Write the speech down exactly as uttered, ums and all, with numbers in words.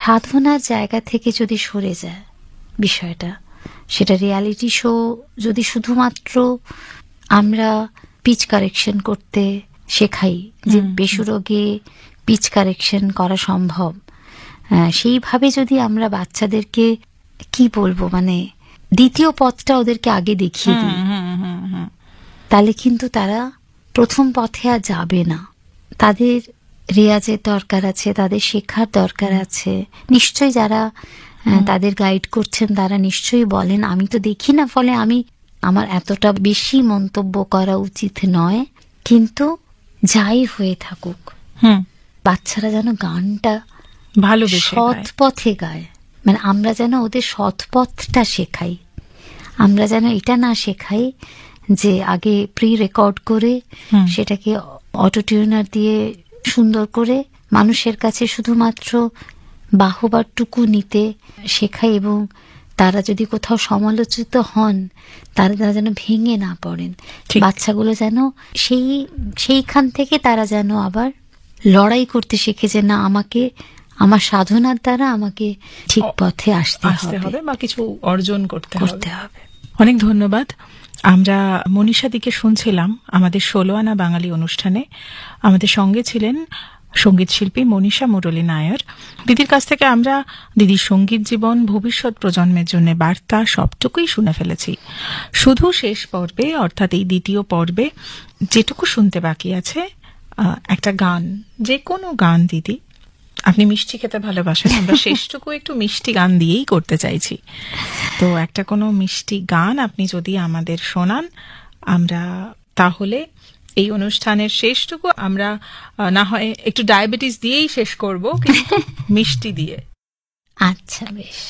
সাধনার জায়গা থেকে যদি সরে যায় বিষয়টা, সেটা রিয়ালিটি শো যদি শুধুমাত্র আমরা পিচ কারেকশন করতে শেখাই, যে বেসুরোগে পিচ কারেকশন করা সম্ভব, সেইভাবে যদি আমরা বাচ্চাদেরকে কি বলবো মানে দ্বিতীয় পথটা ওদেরকে আগে দেখিয়ে দিই, তাহলে কিন্তু তারা প্রথম পথে আর যাবে না। তাদের রেয়াজের দরকার আছে, তাদের শেখার দরকার আছে। নিশ্চয়ই যারা তাদের গাইড করছেন তারা নিশ্চয়ই বলেন, আমি তো দেখি না, ফলে আমি আমার এতটা বেশি মন্তব্য করা উচিত নয়। কিন্তু যাই হয়ে থাকুক, বাচ্চারা যেন গানটা ভালো সৎ পথে গায়, মানে আমরা যেন ওদের সৎ পথটা শেখাই। আমরা যেন এটা না শেখাই যে আগে প্রি রেকর্ড করে সেটাকে অটোটিউনার দিয়ে সুন্দর করে মানুষের কাছে শুধুমাত্র বাহবারটুকু নিতে শেখাই, এবং তারা যদি কোথাও সমালোচিত হন তারা যেন ভেঙে না পড়েন। বাচ্চাগুলো যেন সেই সেইখান থেকে তারা যেন আবার লড়াই করতে শিখে, যে না, আমাকে আমার সাধনার দ্বারা আমাকে ঠিক পথে আসতে হবে বা কিছু অর্জন করতে হবে। অনেক ধন্যবাদ। আমরা মনীষা দিকে শুনছিলাম আমাদের ষোলো আনা বাঙালি অনুষ্ঠানে। আমাদের সঙ্গে ছিলেন সঙ্গীত শিল্পী মনীষা মুরলী নায়ার। দিদির কাছ থেকে আমরা দিদির সঙ্গীত জীবন, ভবিষ্যৎ প্রজন্মের জন্য বার্তা সবটুকুই শুনে ফেলেছি। শুধু শেষ পর্বে, অর্থাৎ এই দ্বিতীয় পর্বে যেটুকু শুনতে বাকি আছে, একটা গান, যে কোনো গান। দিদি, আপনি মিষ্টি খেতে ভালোবাসেন, আমরা শেষটুকু একটু মিষ্টি গান দিয়েই করতে চাইছি। তো একটা কোনো মিষ্টি গান আপনি যদি আমাদের শোনান, আমরা তাহলে এই অনুষ্ঠানের শেষটুকু আমরা না হয় একটু ডায়াবেটিস দিয়েই শেষ করব, কিন্তু মিষ্টি দিয়ে। আচ্ছা, বেশ।